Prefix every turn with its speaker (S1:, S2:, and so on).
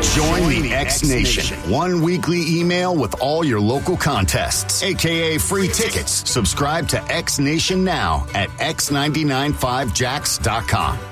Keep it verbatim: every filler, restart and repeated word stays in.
S1: Join the X Nation. One weekly email with all your local contests, a k a free tickets. Subscribe to X Nation now at x nine nine five jacks dot com.